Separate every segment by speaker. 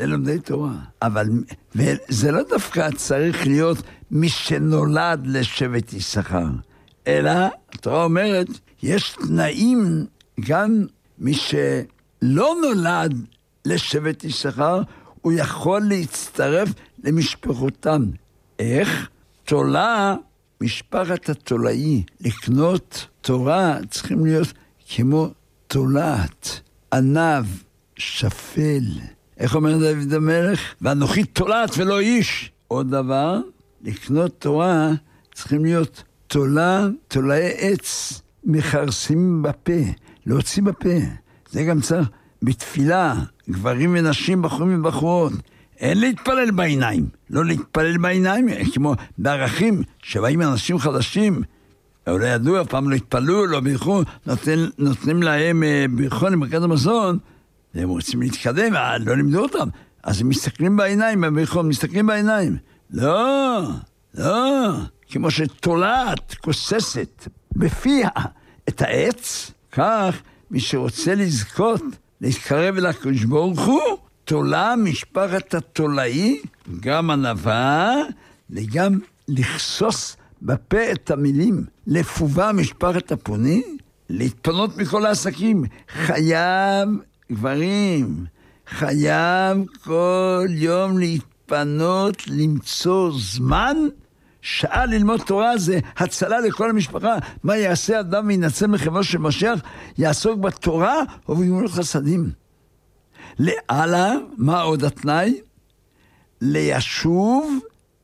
Speaker 1: ללומדי תורה. אבל זה לא דווקא צריך להיות מי שנולד לשבט יששכר, אלא התורה אומרת, יש תנאים גם מי שלא נולד לשבט יששכר, הוא יכול להצטרף למשפחותם. איך? תולה, משפחת התולעי, לקנות תורה צריכים להיות כמו תולעת, ענב, שפל. איך אומר דוד המלך? ואנוכי תולעת ולא איש. עוד דבר, לקנות תורה צריכים להיות תולעי עץ, מחרסים בפה, להוציא בפה. זה גם צריך בתפילה, גברים ונשים, בחורים ובחורות. אין להתפלל בעיניים. לא להתפלל בעיניים, כמו בערכים שבאים אנשים חדשים, אולי ידעו, אף פעם לא התפללו, לא בירכו, נותנים להם בירכון למרכז המזון, והם רוצים להתקדם, לא לימדו אותם. אז הם מסתכלים בעיניים, בבירכון, מסתכלים בעיניים. לא, כמו שתולעת, כוססת, בפיה את העץ, כך מי שרוצה לזכות, להתקרב אל הקדוש ברוך הוא, תולה משפחת התולעי, גם ענווה, וגם לחסוס בפה את המילים, לפובה משפחת הפוני, להתפנות מכל העסקים. חייב, גברים, חייב כל יום להתפנות, למצוא זמן, שעה ללמוד תורה. זה הצלה לכל המשפחה. מה יעשה אדם וינצל מחברו של משיח? יעסוק בתורה ובגמילות חסדים. לעלה, מה עוד התנאי? לישוב,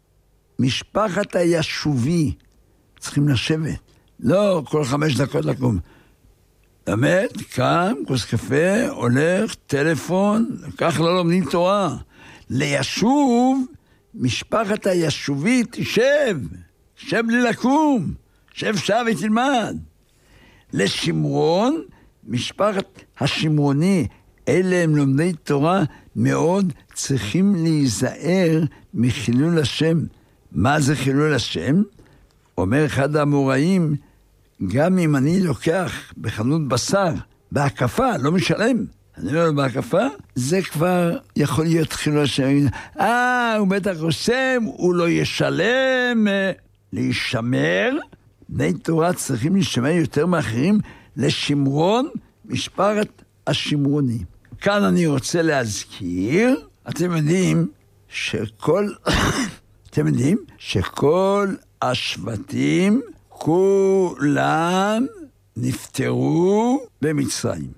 Speaker 1: משפחת הישובי. צריכים לשבת. לא כל 5 דקות לקום. באמת, קם, כוס קפה, הולך, טלפון, כך לא לומדים תורה. לישוב, משפחת הישובי, תשב בלי לקום, שב שעה ותלמד. לשמרון, משפחת השמרוני, אלה הם לומדי תורה, מאוד צריכים להיזהר מחילול השם. מה זה חילול השם? אומר אחד האמוראים, גם אם אני לוקח בחנות בשר, בהקפה, לא משלם, אני אומר בהקפה, זה כבר יכול להיות חילול השם. הוא בטח רושם, הוא לא ישלם. להישמר, בני תורה צריכים להישמר יותר מאחרים, לשמרון, משפחת השמרוני. כאן אני רוצה להזכיר, אתם יודעים שכל השבטים כולם נפטרו במצרים.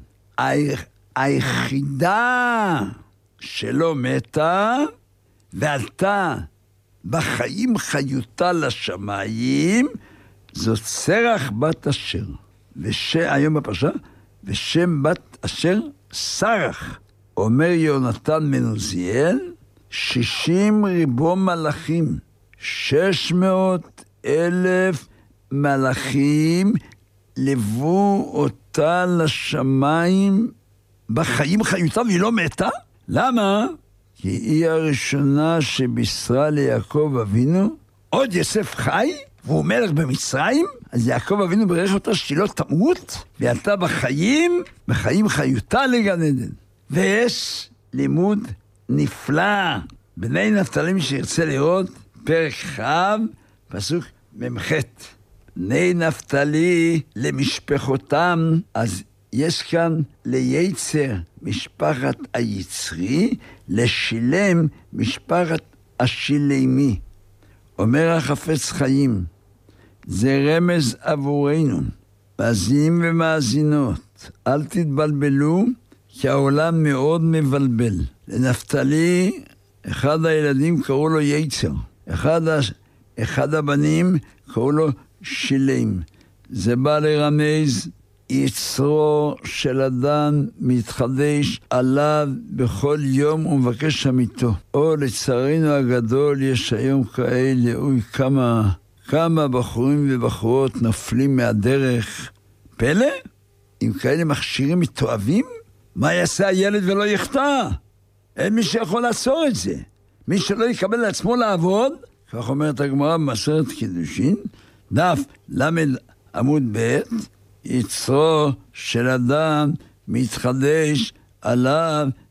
Speaker 1: היחידה שלא מתה ועלתה בחיים חיותה לשמיים, זאת שרח בת אשר. היום בפרשה, ושם בת אשר שרח. אומר יונתן בן עוזיאל, 60 ריבו מלאכים, 600,000 מלאכים לבו אותה לשמיים בחיים חיותה והיא לא מתה. למה? כי היא הראשונה שבישרה ליעקב אבינו, עוד יוסף חי והוא מלך במצרים, אז יעקב אבינו ברך אותה שהיא לא תמות, ועלתה בחיים חיותה לגן עדן. ויש לימוד נפלא, בני נפתלי, מי שירצה לראות, פרק ח', פסוק ממ"ח. בני נפתלי למשפחותם, אז יש כאן ליצר משפחת היצרי, לשילם משפחת השילמי. אומר החפץ חיים, זה רמז עבורנו, מאזינים ומאזינות, אל תתבלבלו, כי העולם מאוד מבלבל. לנפתלי, אחד הילדים קראו לו יצר, אחד הבנים קראו לו שילם. זה בא לרמז, יצרו של אדם מתחדש עליו בכל יום ומבקש אמיתו. לצערנו הגדול יש היום כאלה, כמה בחורים ובחורות נופלים מהדרך. פלא? אם כאלה מכשירים מתועבים? מה יעשה הילד ולא יחטא? אין מי שיכול לעצור את זה. מי שלא יקבל לעצמו לעבוד, כך אומרת הגמרא במסכת קידושין, דף למד עמוד ב', יצרו של אדם מתחדש עליו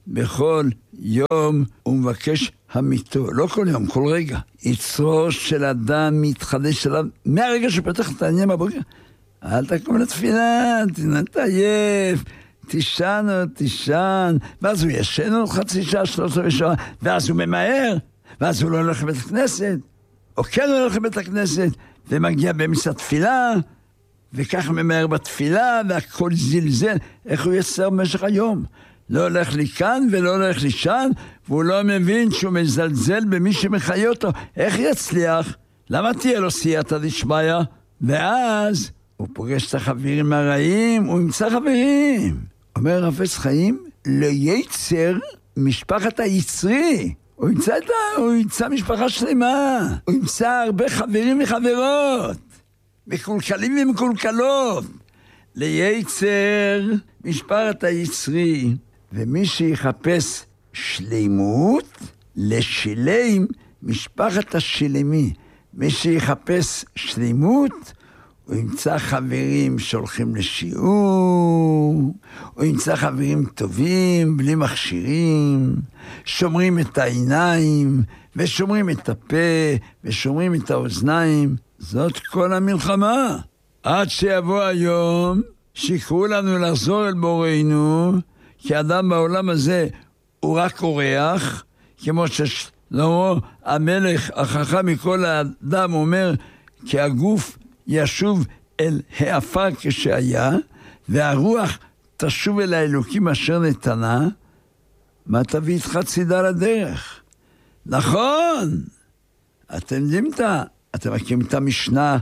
Speaker 1: בכל יום הוא מבקש המיתו, לא כל יום, כל רגע. יצרו של אדם מתחדש עליו מהרגע שפתח את העניין בבוקר. אל תקום לתפילה, תעייף, תישן, ואז הוא ישן עוד חצי שעה, 13 שעה, ואז הוא ממהר, ואז הוא לא הולך לבית הכנסת, או כן הולך לבית הכנסת, ומגיע באמצע התפילה, וכך ממהר בתפילה, והכל זלזל. איך הוא יצר במשך היום? לא הולך לי כאן ולא הולך לי שם, והוא לא מבין שהוא מזלזל במי שמחיה אותו. איך יצליח? למה תהיה לו סייעתא דשמיא? ואז הוא פוגש את החברים הרעים, הוא ימצא חברים. אומר החפץ חיים, ליצר משפחת היצרי. הוא ימצא משפחה שלמה. הוא ימצא הרבה חברים וחברות. מקולקלים ומקולקלות. ליצר משפחת היצרי. ומי שיחפש שלימות, לשילם משפחת השילמי. מי שיחפש שלימות, הוא ימצא חברים שהולכים לשיעור, הוא ימצא חברים טובים, בלי מכשירים, שומרים את העיניים, ושומרים את הפה, ושומרים את האוזניים. זאת כל המלחמה. עד שיבוא היום, שיקראו לנו לחזור אל בוראנו, כי אדם בעולם הזה הוא רק אורח, כמו ששלמה המלך החכם מכל האדם אומר, כי הגוף ישוב אל העפר כשהיה, והרוח תשוב אל האלוקים אשר נתנה. מה תביא איתך צידה לדרך? נכון, אתם יודעים אתם מכירים את המשנה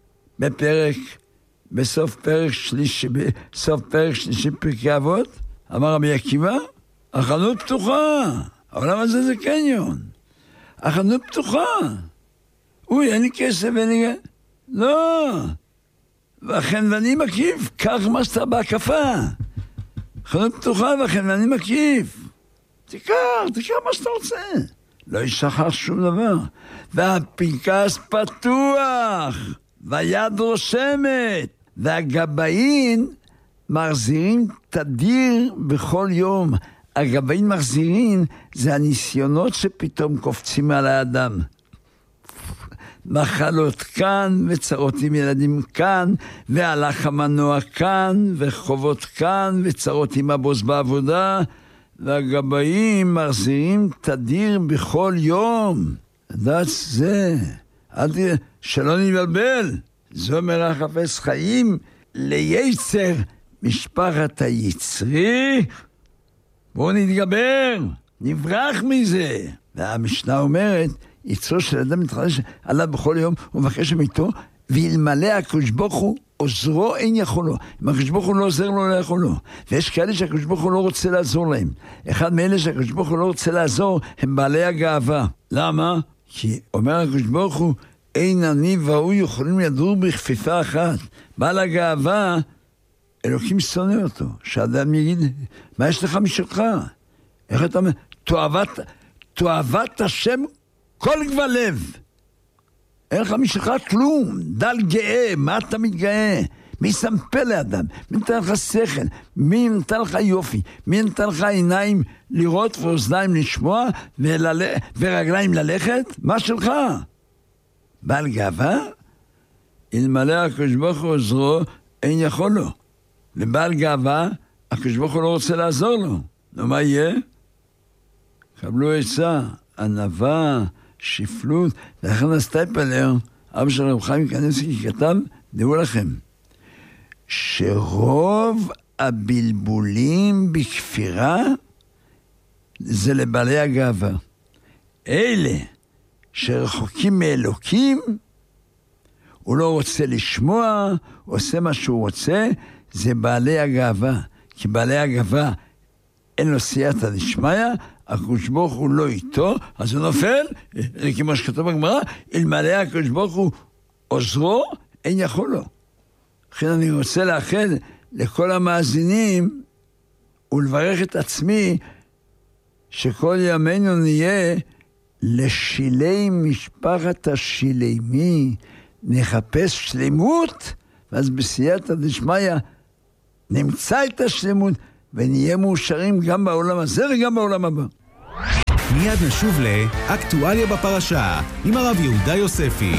Speaker 1: בסוף פרק שלישי פרקי אבות? אמר רבי עקיבא, החנות פתוחה, העולם הזה זה קניון, החנות פתוחה. אין לי כסף, לא, והחנווני מקיף, קח מה שאתה בהקפה. חנות פתוחה והחנווני מקיף. תיקח מה שאתה רוצה. לא ישכח שום דבר. והפנקס פתוח, והיד רושמת, והגבאים מחזירים תדיר בכל יום. הגבאים מחזירים זה הניסיונות שפתאום קופצים על האדם. מחלות כאן, וצרות עם ילדים כאן, והלך המנוע כאן, וחובות כאן, וצרות עם הבוס בעבודה, והגבאים מחזירים תדיר בכל יום. לדעת זה, שלא נבלבל. זו אומר החפץ חיים, ליצר משפחת היצרי. בואו נתגבר, נברח מזה. והמשנה אומרת, יצרו של אדם מתחדש עליו בכל יום, הוא מבקש אמיתו, ואלמלא הקדוש ברוך הוא עוזרו אין יכולו. אם הקדוש ברוך הוא לא עוזר לו, לא יכולו. ויש כאלה שהקדוש ברוך הוא לא רוצה לעזור להם. אחד מאלה שהקדוש ברוך הוא לא רוצה לעזור, הם בעלי הגאווה. למה? כי אומר הקדוש ברוך הוא, אין אני והוא יכולים לדור בכפיפה אחת. בעל הגאווה, אלוקים שונא אותו. שאדם יגיד, מה יש לך משלך? איך אתה אומר? תועבת השם כל גבל לב. אין לך משלך כלום. דל גאה, מה אתה מתגאה? מי שם פה לאדם? מי נתן לך שכל? מי נתן לך יופי? מי נתן לך עיניים לראות ואוזניים לשמוע ורגליים ללכת? מה שלך? בעל גאווה? אלמלא הקדוש ברוך הוא עוזרו, אין יכול לו. ובעל גאווה, הקדוש ברוך הוא לא רוצה לעזור לו. נו, מה יהיה? קבלו עצה, ענווה, שפלות. לכן הסטייפלר, אבא של רב חיים קניבסקי כתב, דעו לכם, שרוב הבלבולים בכפירה זה לבעלי הגאווה. אלה שרחוקים מאלוקים, הוא לא רוצה לשמוע, הוא עושה מה שהוא רוצה, זה בעלי הגאווה. כי בעלי הגאווה אין לו סייעתא דשמיא, הקדוש ברוך הוא לא איתו, אז הוא נופל, כמו שכתוב בגמרא, אלמלא הקדוש ברוך הוא עוזרו, אין יכול לו. לכן אני רוצה לאחל לכל המאזינים, ולברך את עצמי, שכל ימינו נהיה לשילי משפחת השילמי, נחפש שלמות, ואז בסייעתא דשמיא נמצא את השלמות, ונהיה מאושרים גם בעולם הזה וגם בעולם הבא.
Speaker 2: מיד נשוב לאקטואליה בפרשה עם הרב יהודה יוספי.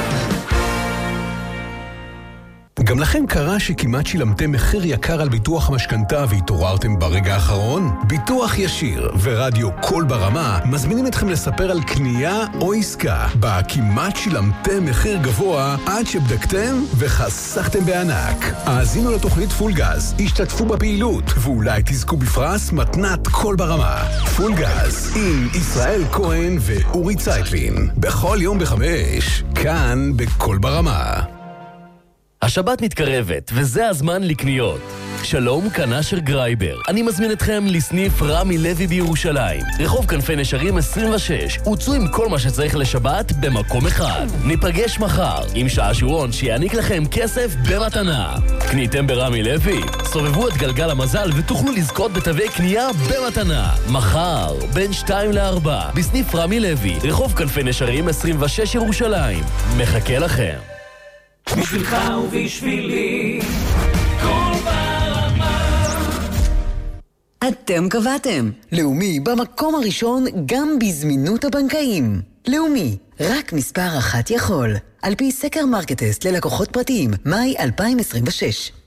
Speaker 2: גם לכם קרה שכמעט שילמתם מחיר יקר על ביטוח משכנתה והתעוררתם ברגע האחרון? ביטוח ישיר ורדיו קול ברמה מזמינים אתכם לספר על קנייה או עסקה בה כמעט שילמתם מחיר גבוה עד שבדקתם וחסכתם בענק. האזינו לתוכנית פול גז, השתתפו בפעילות ואולי תזכו בפרס מתנת קול ברמה. פול גז עם ישראל כהן ואורי צייטלין בכל יום ב5 כאן בקול ברמה.
Speaker 3: השבת מתקרבת, וזה הזמן לקניות. שלום, כאן אשר גרייבר. אני מזמין אתכם לסניף רמי לוי בירושלים. רחוב כנפי נשרים 26. הוצאו עם כל מה שצריך לשבת במקום אחד. ניפגש מחר עם שעשועון שיעניק לכם כסף במתנה. קניתם ברמי לוי? סובבו את גלגל המזל ותוכלו לזכות בתווי קנייה במתנה. מחר, בין 2 ל-4, בסניף רמי לוי, רחוב כנפי נשרים 26 ירושלים. מחכה לכם.
Speaker 4: בשבילך ובשבילי קול ברמה.
Speaker 5: אתם קבעתם לאומי במקום הראשון גם בזמינות הבנקאים. לאומי, רק מספר אחת יכול, על פי סקר מרקטסט ללקוחות פרטיים מאי 2026.